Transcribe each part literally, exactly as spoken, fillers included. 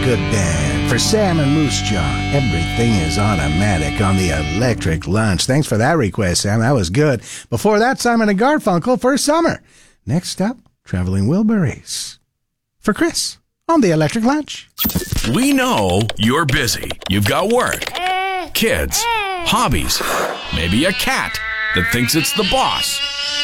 good band. For Sam and Moose Jaw, Everything is Automatic on the Electric Lunch. Thanks for that request, Sam. That was good. Before that, Simon and Garfunkel for Summer. Next up, Traveling Wilburys for Chris on the Electric Lunch. We know you're busy. You've got work, kids, hobbies, maybe a cat that thinks it's the boss.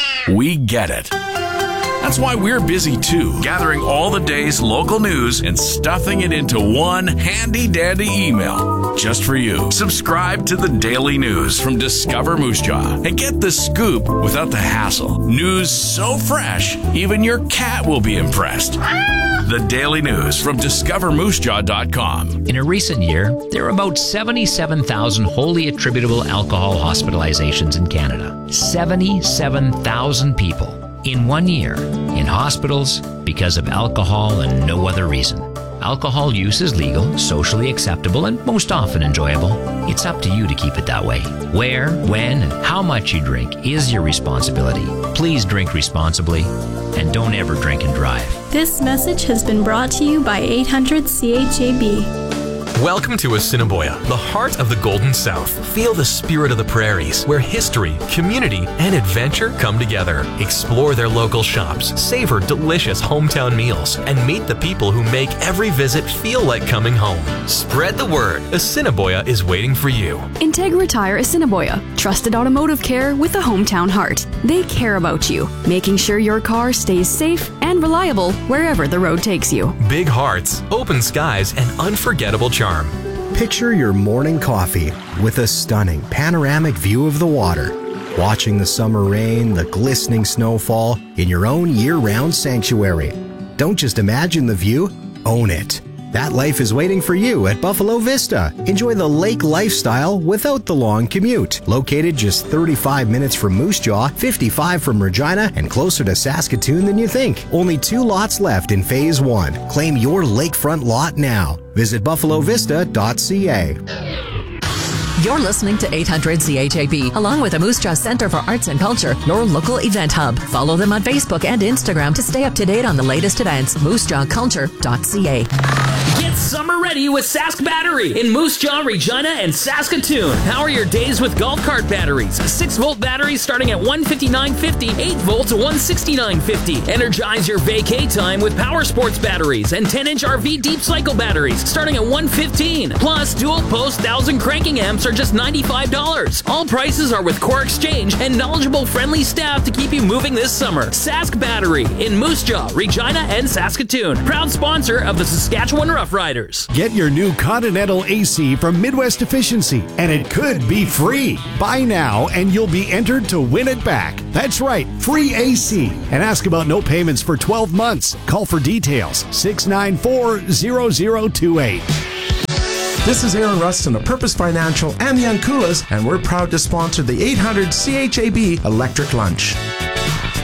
We get it. That's why we're busy too, gathering all the day's local news and stuffing it into one handy-dandy email just for you. Subscribe to the Daily News from Discover Moose Jaw and get the scoop without the hassle. News so fresh, even your cat will be impressed. The Daily News from discover moose jaw dot com. In a recent year, there are about seventy-seven thousand wholly attributable alcohol hospitalizations in Canada. seventy-seven thousand people in one year in hospitals because of alcohol and no other reason. Alcohol use is legal, socially acceptable, and most often enjoyable. It's up to you to keep it that way. Where, when, and how much you drink is your responsibility. Please drink responsibly and don't ever drink and drive. This message has been brought to you by eight hundred C H A B. Welcome to Assiniboia, the heart of the Golden South. Feel the spirit of the prairies, where history, community, and adventure come together. Explore their local shops, savor delicious hometown meals, and meet the people who make every visit feel like coming home. Spread the word. Assiniboia is waiting for you. Integra Tire Assiniboia. Trusted automotive care with a hometown heart. They care about you, making sure your car stays safe and reliable wherever the road takes you. Big hearts, open skies, and unforgettable charm. Picture your morning coffee with a stunning panoramic view of the water, watching the summer rain, the glistening snowfall in your own year-round sanctuary. Don't just imagine the view, own it. That life is waiting for you at Buffalo Vista. Enjoy the lake lifestyle without the long commute. Located just thirty-five minutes from Moose Jaw, fifty-five from Regina, and closer to Saskatoon than you think. Only two lots left in Phase one. Claim your lakefront lot now. Visit buffalo vista dot c a. You're listening to eight hundred C H A B, along with the Moose Jaw Center for Arts and Culture, your local event hub. Follow them on Facebook and Instagram to stay up to date on the latest events. moose jaw culture dot c a. Get summer ready with Sask Battery in Moose Jaw, Regina, and Saskatoon. Power your days with golf cart batteries. six volt batteries starting at one fifty-nine fifty, eight volt to one sixty-nine fifty. Energize your vacay time with power sports batteries and ten inch R V deep cycle batteries starting at one fifteen. Plus, dual post one thousand cranking amps are just ninety-five dollars. All prices are with Core Exchange and knowledgeable, friendly staff to keep you moving this summer. Sask Battery in Moose Jaw, Regina, and Saskatoon. Proud sponsor of the Saskatchewan Roughriders. Get your new Continental A C from Midwest Efficiency, and it could be free. Buy now, and you'll be entered to win it back. That's right, free A C. And ask about no payments for twelve months. Call for details, six nine four, zero zero two eight. This is Aaron Rustin of Purpose Financial and the Ankulas, and we're proud to sponsor the eight hundred C H A B Electric Lunch.